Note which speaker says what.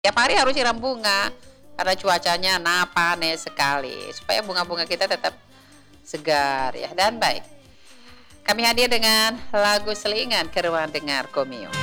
Speaker 1: Tiap hari harus siram bunga karena cuacanya panas sekali supaya bunga-bunga kita tetap segar ya dan baik. Kami hadir dengan lagu Selingan ke ruang dengar Komio.